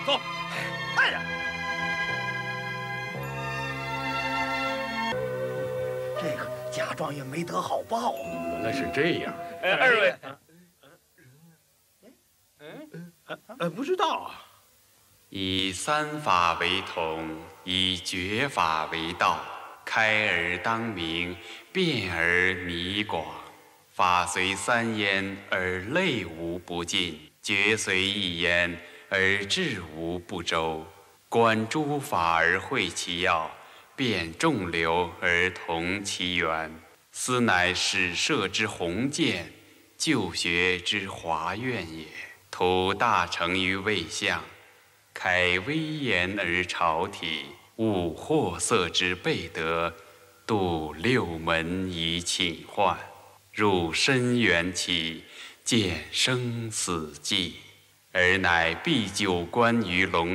走，快点！ 这个贾状元没得好报啊！ 原来是这样。 二位， 不知道啊。 以三法为统，以绝法为道，开而当明，辩而弥广。法随三焉，而类无不尽；决随一焉，而治无不周。观诸法而会其要，辨众流而同其源。斯乃始设之宏见，就学之华苑也。图大成于位相，开威严而朝体，悟货色之备德，度六门以寝患，入深渊起，见生死际，而乃必就观于龙